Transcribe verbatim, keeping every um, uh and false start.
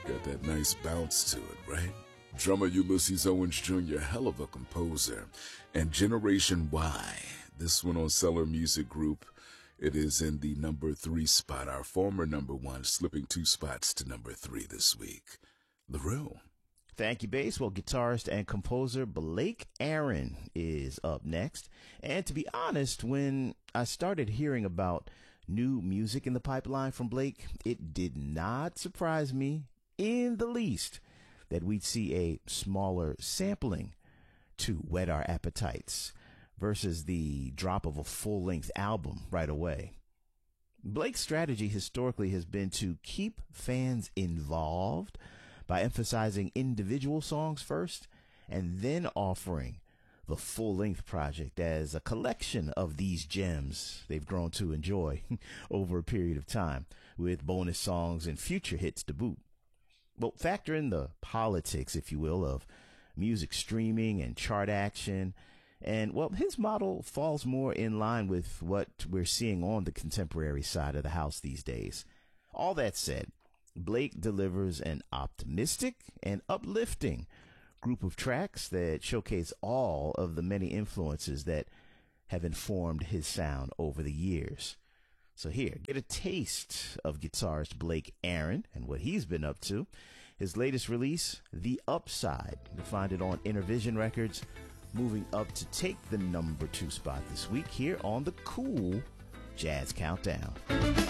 Got that nice bounce to it, right? Drummer Ulysses Owens Junior, hell of a composer. And Generation Y, this one on Cellar Music Group, it is in the number three spot. Our former number one, slipping two spots to number three this week. LaRue. Thank you, Bass. Well, guitarist and composer Blake Aaron is up next. And to be honest, when I started hearing about new music in the pipeline from Blake, it did not surprise me in the least that we'd see a smaller sampling to whet our appetites versus the drop of a full-length album right away. Blake's strategy historically has been to keep fans involved by emphasizing individual songs first and then offering the full-length project as a collection of these gems they've grown to enjoy over a period of time, with bonus songs and future hits to boot. Well, factor in the politics, if you will, of music streaming and chart action, and, well, his model falls more in line with what we're seeing on the contemporary side of the house these days. All that said, Blake delivers an optimistic and uplifting group of tracks that showcase all of the many influences that have informed his sound over the years. So here, get a taste of guitarist Blake Aaron and what he's been up to. His latest release, The Upside. You'll find it on Intervision Records, moving up to take the number two spot this week here on the Cool Jazz Countdown.